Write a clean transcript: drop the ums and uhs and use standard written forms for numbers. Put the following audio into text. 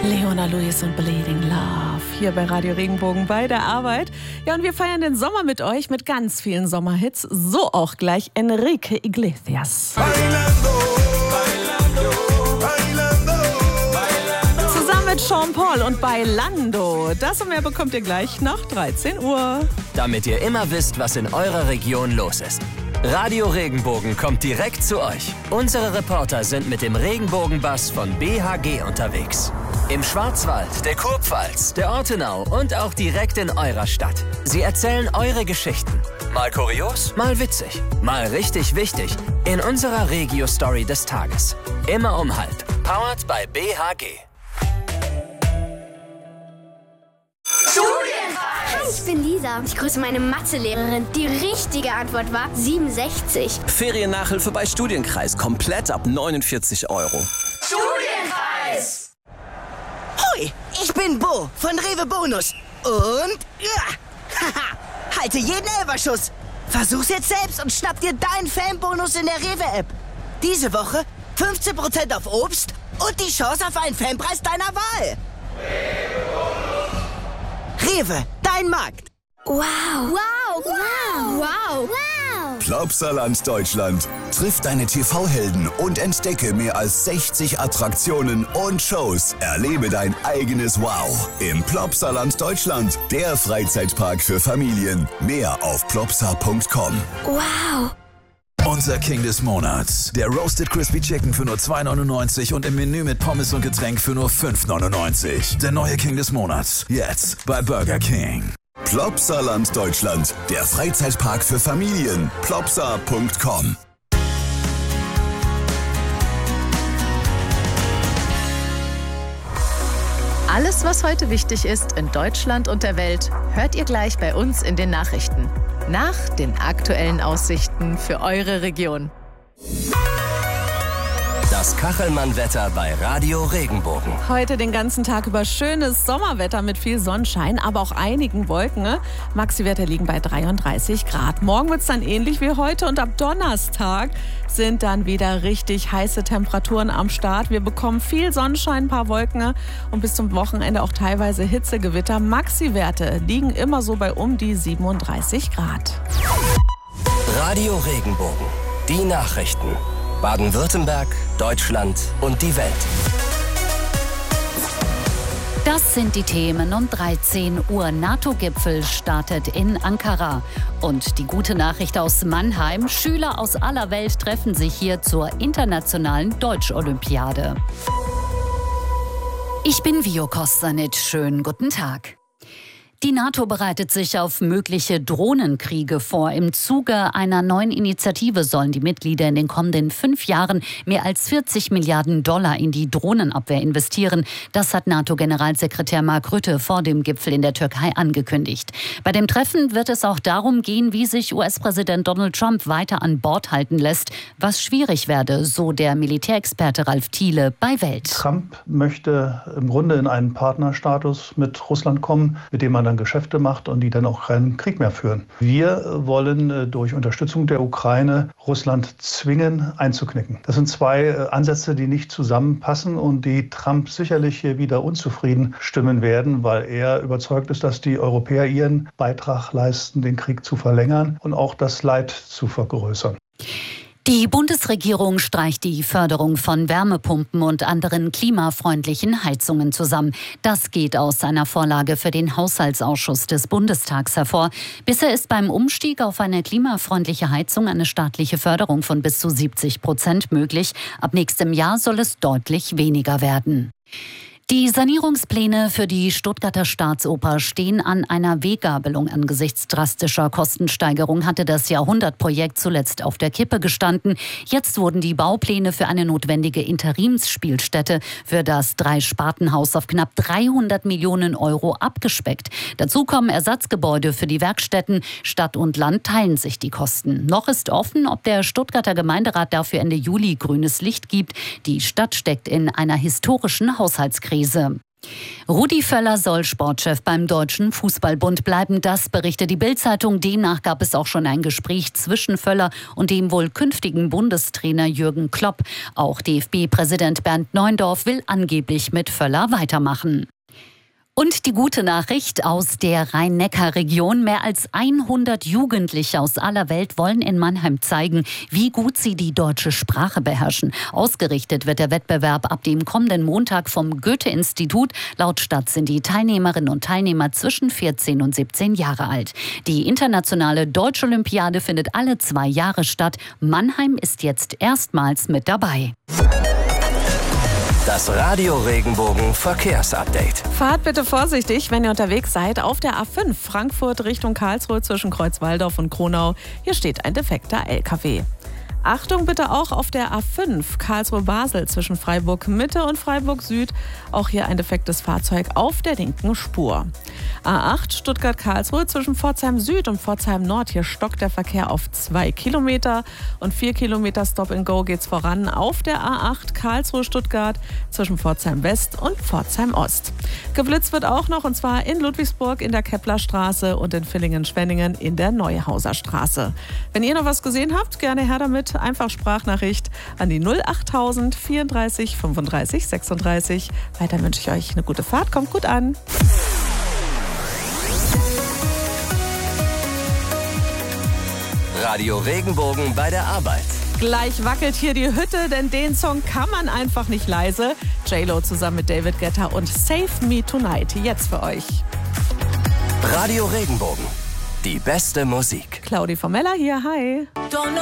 Leona Lewis und Bleeding Love hier bei Radio Regenbogen bei der Arbeit. Ja, und wir feiern den Sommer mit euch mit ganz vielen Sommerhits. So auch gleich Enrique Iglesias. Zusammen mit Sean Paul und Bailando. Das und mehr bekommt ihr gleich nach 13 Uhr. Damit ihr immer wisst, was in eurer Region los ist. Radio Regenbogen kommt direkt zu euch. Unsere Reporter sind mit dem Regenbogenbus von BHG unterwegs. Im Schwarzwald, der Kurpfalz, der Ortenau und auch direkt in eurer Stadt. Sie erzählen eure Geschichten. Mal kurios, mal witzig, mal richtig wichtig. In unserer Regio-Story des Tages. Immer um 12:30. Powered by BHG. Hi, ich bin Lisa. Ich grüße meine Mathelehrerin. Die richtige Antwort war 67. Feriennachhilfe bei Studienkreis. Komplett ab 49 €. Studienkreis! Hoi, ich bin Bo von Rewe Bonus. Und halte jeden Elferschuss. Versuch's jetzt selbst und schnapp dir deinen Fanbonus in der Rewe-App. Diese Woche 15% auf Obst und die Chance auf einen Fanpreis deiner Wahl. Rewe, dein Markt. Wow. Wow. Wow. Wow. Wow. Plopsaland Deutschland. Triff deine TV-Helden und entdecke mehr als 60 Attraktionen und Shows. Erlebe dein eigenes Wow im Plopsaland Deutschland. Der Freizeitpark für Familien. Mehr auf plopsa.com. Wow. Unser King des Monats. Der Roasted Crispy Chicken für nur 2,99 und im Menü mit Pommes und Getränk für nur 5,99. Der neue King des Monats. Jetzt bei Burger King. Plopsaland Deutschland. Der Freizeitpark für Familien. plopsa.com. Alles, was heute wichtig ist in Deutschland und der Welt, hört ihr gleich bei uns in den Nachrichten. Nach den aktuellen Aussichten für eure Region. Das Kachelmann-Wetter bei Radio Regenbogen. Heute den ganzen Tag über schönes Sommerwetter mit viel Sonnenschein, aber auch einigen Wolken. Maxi-Werte liegen bei 33 Grad. Morgen wird es dann ähnlich wie heute und ab Donnerstag sind dann wieder richtig heiße Temperaturen am Start. Wir bekommen viel Sonnenschein, ein paar Wolken und bis zum Wochenende auch teilweise Hitzegewitter. Maxi-Werte liegen immer so bei um die 37 Grad. Radio Regenbogen. Die Nachrichten. Baden-Württemberg, Deutschland und die Welt. Das sind die Themen um 13 Uhr. NATO-Gipfel startet in Ankara. Und die gute Nachricht aus Mannheim: Schüler aus aller Welt treffen sich hier zur internationalen Deutsch-Olympiade. Ich bin Vio Kostanic. Schönen guten Tag. Die NATO bereitet sich auf mögliche Drohnenkriege vor. Im Zuge einer neuen Initiative sollen die Mitglieder in den kommenden 5 Jahren mehr als 40 Milliarden $ in die Drohnenabwehr investieren. Das hat NATO-Generalsekretär Mark Rutte vor dem Gipfel in der Türkei angekündigt. Bei dem Treffen wird es auch darum gehen, wie sich US-Präsident Donald Trump weiter an Bord halten lässt, was schwierig werde, so der Militärexperte Ralf Thiele bei Welt. Trump möchte im Grunde in einen Partnerstatus mit Russland kommen, mit dem man dann Geschäfte macht und die dann auch keinen Krieg mehr führen. Wir wollen durch Unterstützung der Ukraine Russland zwingen, einzuknicken. Das sind 2 Ansätze, die nicht zusammenpassen und die Trump sicherlich hier wieder unzufrieden stimmen werden, weil er überzeugt ist, dass die Europäer ihren Beitrag leisten, den Krieg zu verlängern und auch das Leid zu vergrößern. Die Bundesregierung streicht die Förderung von Wärmepumpen und anderen klimafreundlichen Heizungen zusammen. Das geht aus einer Vorlage für den Haushaltsausschuss des Bundestags hervor. Bisher ist beim Umstieg auf eine klimafreundliche Heizung eine staatliche Förderung von bis zu 70% möglich. Ab nächstem Jahr soll es deutlich weniger werden. Die Sanierungspläne für die Stuttgarter Staatsoper stehen an einer Weggabelung. Angesichts drastischer Kostensteigerung hatte das Jahrhundertprojekt zuletzt auf der Kippe gestanden. Jetzt wurden die Baupläne für eine notwendige Interimsspielstätte für das Dreispartenhaus auf knapp 300 Millionen € abgespeckt. Dazu kommen Ersatzgebäude für die Werkstätten. Stadt und Land teilen sich die Kosten. Noch ist offen, ob der Stuttgarter Gemeinderat dafür Ende Juli grünes Licht gibt. Die Stadt steckt in einer historischen Haushaltskrise. Rudi Völler soll Sportchef beim Deutschen Fußballbund bleiben. Das berichtet die Bild-Zeitung. Demnach gab es auch schon ein Gespräch zwischen Völler und dem wohl künftigen Bundestrainer Jürgen Klopp. Auch DFB-Präsident Bernd Neuendorf will angeblich mit Völler weitermachen. Und die gute Nachricht aus der Rhein-Neckar-Region. Mehr als 100 Jugendliche aus aller Welt wollen in Mannheim zeigen, wie gut sie die deutsche Sprache beherrschen. Ausgerichtet wird der Wettbewerb ab dem kommenden Montag vom Goethe-Institut. Laut Stadt sind die Teilnehmerinnen und Teilnehmer zwischen 14 und 17 Jahre alt. Die internationale Deutsch-Olympiade findet alle 2 Jahre statt. Mannheim ist jetzt erstmals mit dabei. Das Radio Regenbogen Verkehrsupdate. Fahrt bitte vorsichtig, wenn ihr unterwegs seid. Auf der A5 Frankfurt Richtung Karlsruhe zwischen Kreuzwaldorf und Kronau. Hier steht ein defekter LKW. Achtung bitte auch auf der A5 Karlsruhe-Basel zwischen Freiburg-Mitte und Freiburg-Süd. Auch hier ein defektes Fahrzeug auf der linken Spur. A8 Stuttgart-Karlsruhe zwischen Pforzheim-Süd und Pforzheim-Nord. Hier stockt der Verkehr auf 2 Kilometer und 4 Kilometer Stop-and-Go geht's voran auf der A8 Karlsruhe-Stuttgart zwischen Pforzheim-West und Pforzheim-Ost. Geblitzt wird auch noch, und zwar in Ludwigsburg in der Keplerstraße und in Villingen-Schwenningen in der Neuhauser Straße. Wenn ihr noch was gesehen habt, gerne her damit. Einfach Sprachnachricht an die 08000 34 35 36. Weiter wünsche ich euch eine gute Fahrt. Kommt gut an. Radio Regenbogen bei der Arbeit. Gleich wackelt hier die Hütte, denn den Song kann man einfach nicht leise. J-Lo zusammen mit David Guetta und Save Me Tonight. Jetzt für euch. Radio Regenbogen. Die beste Musik. Claudi Formella hier, hi.